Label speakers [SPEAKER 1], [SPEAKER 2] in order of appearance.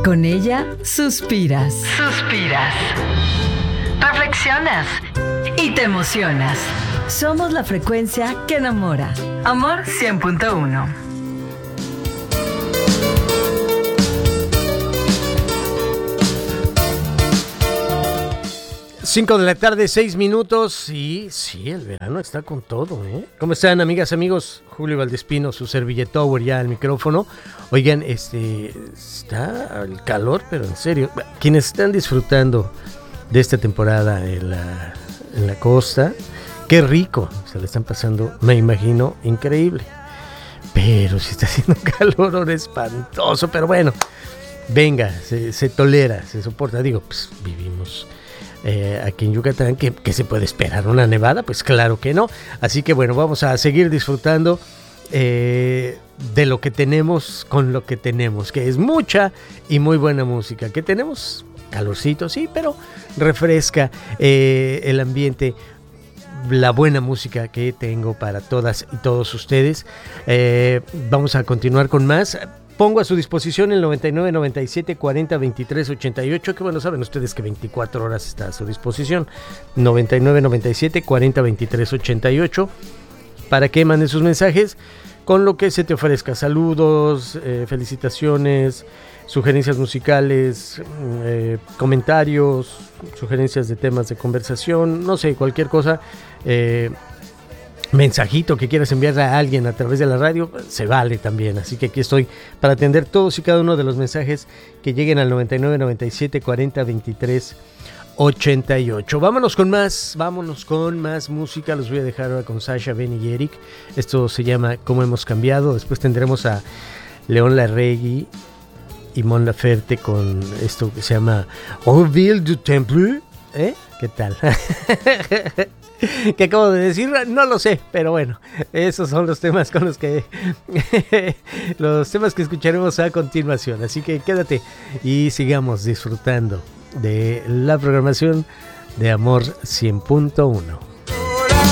[SPEAKER 1] Con ella suspiras.
[SPEAKER 2] Suspiras. Reflexionas. Y te emocionas.
[SPEAKER 1] Somos la frecuencia que enamora.
[SPEAKER 2] Amor 100.1.
[SPEAKER 3] 5 de la tarde, 6 minutos. Y sí, el verano está con todo, ¿eh? ¿Cómo están, amigas, amigos? Julio Valdespino, su servilletower ya al micrófono. Oigan, está el calor, pero en serio. Quienes están disfrutando de esta temporada en la costa, qué rico. Se le están pasando, me imagino, increíble. Pero si está haciendo un calor espantoso, pero bueno, venga, se tolera, se soporta. Digo, pues vivimos aquí en Yucatán, ¿qué se puede esperar? ¿Una nevada? Pues claro que no. Así que bueno, vamos a seguir disfrutando de lo que tenemos con lo que tenemos, que es mucha y muy buena música. ¿Qué tenemos? Calorcito, sí, pero refresca el ambiente, la buena música que tengo para todas y todos ustedes. Vamos a continuar con más. Pongo a su disposición el 99 97 40 23 88, que bueno, saben ustedes que 24 horas está a su disposición. 99 97 40 23 88, para que manden sus mensajes con lo que se te ofrezca. Saludos, felicitaciones, sugerencias musicales, comentarios, sugerencias de temas de conversación, no sé, cualquier cosa. Mensajito que quieras enviarle a alguien a través de la radio, se vale también. Así que aquí estoy para atender todos y cada uno de los mensajes que lleguen al 99 97 40 23 88. Vámonos con más música. Los voy a dejar ahora con Sasha, Ben y Eric. Esto se llama Cómo hemos cambiado. Después tendremos a León Larregui y Mon Laferte con esto que se llma Orville du Temple. ¿Qué tal? ¿Qué acabo de decir? No lo sé, pero bueno, esos son los temas con los que los temas que escucharemos a continuación. Así que quédate y sigamos disfrutando de la programación de Amor 100.1.